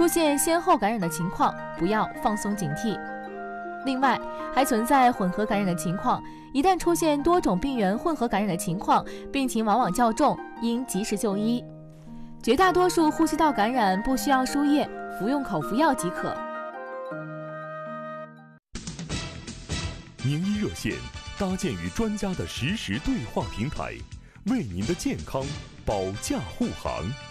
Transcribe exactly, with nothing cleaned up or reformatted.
出现先后感染的情况，不要放松警惕。另外，还存在混合感染的情况，一旦出现多种病原混合感染的情况，病情往往较重，应及时就医。绝大多数呼吸道感染不需要输液，服用口服药即可。 名医热线搭建于专家的实时对话平台，为您的健康保驾护航。